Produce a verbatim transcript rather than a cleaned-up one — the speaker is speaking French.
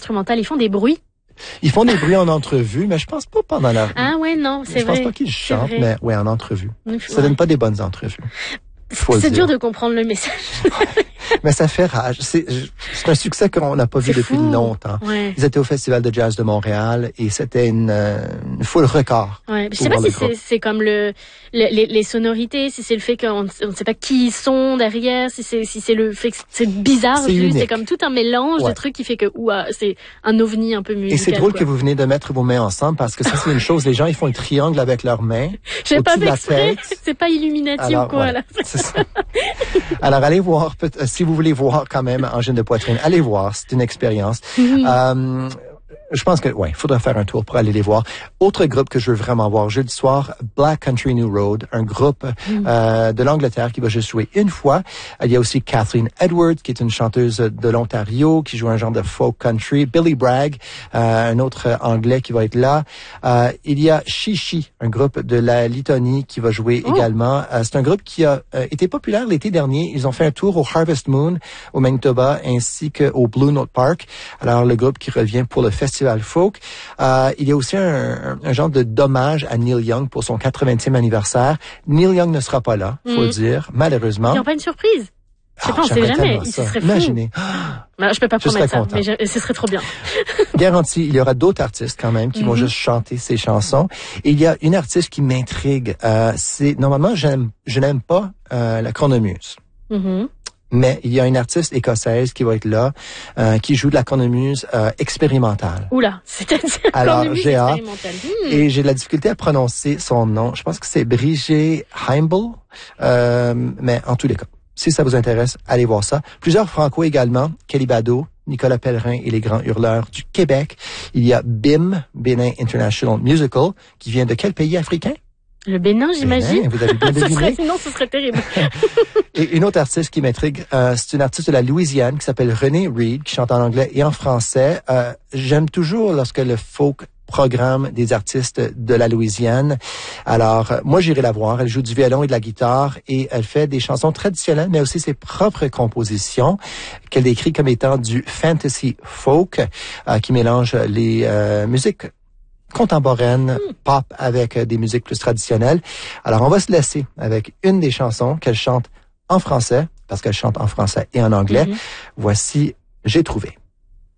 instrumentale, ils font des bruits. Ils font des bruits en entrevue, mais je pense pas pendant la... Ah ouais, non, c'est je vrai. Je pense pas qu'ils chantent, mais ouais, en entrevue. Ouais. Ça donne pas des bonnes entrevues. C'est dur de comprendre le message. Mais ça fait rage. C'est, c'est un succès qu'on n'a pas vu depuis fou. longtemps. Ouais. Ils étaient au Festival de Jazz de Montréal et c'était une, une foule record. Ouais. Je sais pas si c'est, c'est comme le, le les, les sonorités, si c'est le fait qu'on ne sait pas qui ils sont derrière, si c'est si c'est le fait que c'est bizarre. C'est, juste, c'est comme tout un mélange ouais. de trucs qui fait que ouah, c'est un ovni un peu musical. Et c'est drôle quoi. que vous venez de mettre vos mains ensemble parce que ça c'est une chose. Les gens ils font le triangle avec leurs mains. J'ai pas fait exprès. C'est pas Illuminati Alors, ou quoi ouais, là. C'est ça. Alors allez voir, si vous voulez voir quand même Angine de poitrine, allez voir, c'est une expérience. Mm-hmm. Euh, je pense que ouais, il faudrait faire un tour pour aller les voir. Autre groupe que je veux vraiment voir jeudi soir, Black Country New Road, un groupe mm. euh, de l'Angleterre qui va juste jouer une fois. Il y a aussi Kathleen Edwards qui est une chanteuse de l'Ontario qui joue un genre de folk country. Billy Bragg, euh, un autre Anglais qui va être là. Euh, il y a Shishi, un groupe de la Lettonie qui va jouer oh. également. Euh, c'est un groupe qui a euh, été populaire l'été dernier. Ils ont fait un tour au Harvest Moon au Manitoba ainsi qu'au Blue Note Park. Alors le groupe qui revient pour le festival folk. Euh, il y a aussi un, un, un genre de dommage à Neil Young pour son quatre-vingtième anniversaire. Neil Young ne sera pas là, faut mm. le dire, malheureusement. Ils n'ont pas une surprise. Je sais pas, on sait jamais. Il serait fou. Imaginez. Non, je peux pas promettre ça, mais je, ce serait trop bien. Garanti, il y aura d'autres artistes quand même qui mm-hmm. vont juste chanter ces chansons. Et il y a une artiste qui m'intrigue. Euh, c'est normalement, j'aime, je n'aime pas euh, la cornemuse. Mm-hmm. Mais il y a une artiste écossaise qui va être là, euh, qui joue de la cornemuse euh, expérimentale. Oula, c'est-à-dire Alors, j'ai hâte. Hmm. Et j'ai de la difficulté à prononcer son nom. Je pense que c'est Brigitte Heimble. Euh, mais en tous les cas, si ça vous intéresse, allez voir ça. Plusieurs franco également. Kelly Bado, Nicolas Pellerin et les Grands Hurleurs du Québec. Il y a B I M, Benin International Musical, qui vient de quel pays africain? Le Bénin, j'imagine. Bénin, vous avez bien deviné. ce serait, sinon, ce serait terrible. Et une autre artiste qui m'intrigue, euh, c'est une artiste de la Louisiane qui s'appelle Renée Reed, qui chante en anglais et en français. Euh, j'aime toujours lorsque le folk programme des artistes de la Louisiane. Alors, euh, moi, j'irai la voir. Elle joue du violon et de la guitare et elle fait des chansons traditionnelles, mais aussi ses propres compositions qu'elle décrit comme étant du fantasy folk, euh, qui mélange les euh, musiques contemporaine, mm. pop avec des musiques plus traditionnelles. Alors, on va se laisser avec une des chansons qu'elle chante en français, parce qu'elle chante en français et en anglais. Mm-hmm. Voici « J'ai trouvé ».